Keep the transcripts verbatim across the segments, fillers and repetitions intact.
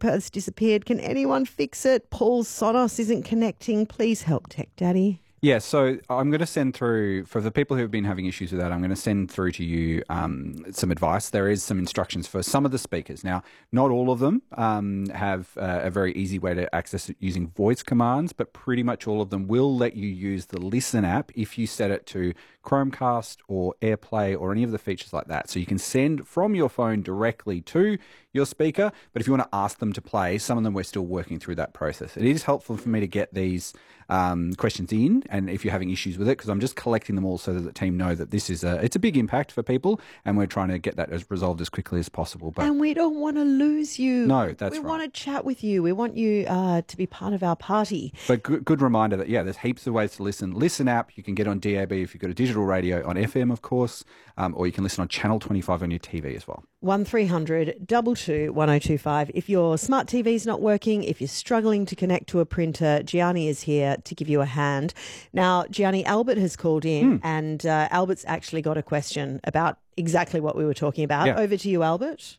has disappeared. Can anyone fix it? Paul's Sonos isn't connecting. Please help Tech Daddy. Yeah, so I'm going to send through, for the people who have been having issues with that, I'm going to send through to you um, some advice. There is some instructions for some of the speakers. Now, not all of them um, have uh, a very easy way to access it using voice commands, but pretty much all of them will let you use the Listen app if you set it to Chromecast or AirPlay or any of the features like that. So you can send from your phone directly to your speaker, but if you want to ask them to play, some of them we're still working through that process. It is helpful for me to get these um, questions in, and if you're having issues with it, because I'm just collecting them all so that the team know that this is a it's a big impact for people, and we're trying to get that as resolved as quickly as possible. But and we don't want to lose you. No, that's we right. We want to chat with you. We want you uh, to be part of our party. But good, good reminder that, yeah, there's heaps of ways to listen. Listen app, you can get on D A B if you've got a digital radio, on F M, of course, um, or you can listen on Channel twenty-five on your T V as well. one three hundred two two one oh two five. If your smart T V's not working, if you're struggling to connect to a printer, Gianni is here to give you a hand. Now, Gianni, Albert has called in, mm. and uh, Albert's actually got a question about exactly what we were talking about. Yeah. Over to you, Albert.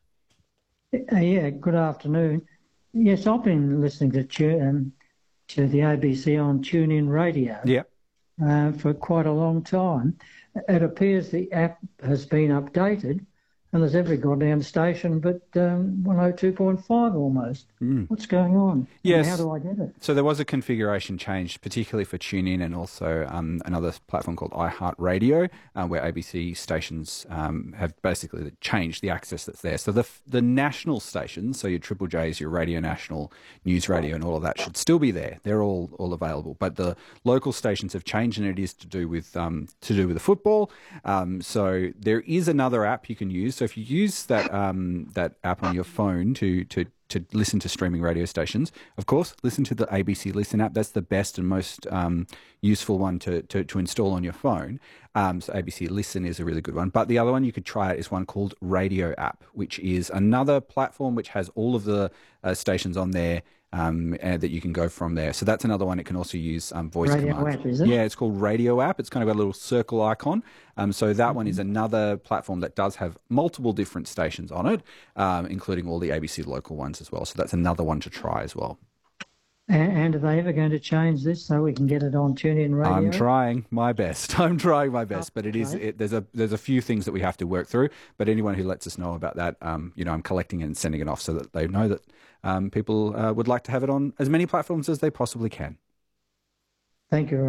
Uh, yeah, good afternoon. Yes, I've been listening to, tu- um, to the A B C on TuneIn Radio yeah. uh, for quite a long time. It appears the app has been updated, and there's every goddamn station but um, one oh two point five almost. Mm. What's going on? Yes. And how do I get it? So there was a configuration change, particularly for TuneIn and also um, another platform called iHeartRadio, uh, where A B C stations um, have basically changed the access that's there. So the the national stations, so your Triple J's, your Radio National, News Radio and all of that should still be there. They're all, all available. But the local stations have changed, and it is to do with um, to do with the football. Um, so there is another app you can use. So if you use that um, that app on your phone to to to listen to streaming radio stations, of course, listen to the A B C Listen app. That's the best and most um, useful one to, to, to install on your phone. Um, so A B C Listen is a really good one. But the other one you could try is one called Radio App, which is another platform which has all of the uh, stations on there um, uh, that you can go from there. So that's another one. It can also use um, voice Radio commands. App, is it? Yeah, it's called Radio App. It's kind of got a little circle icon. Um, so that mm-hmm. one is another platform that does have multiple different stations on it, um, including all the A B C local ones as well. So that's another one to try as well. And are they ever going to change this so we can get it on TuneIn Radio? I'm trying my best. I'm trying my best, but it is it, there's a there's a few things that we have to work through. But anyone who lets us know about that, um, you know, I'm collecting and sending it off so that they know that um, people uh, would like to have it on as many platforms as they possibly can. Thank you.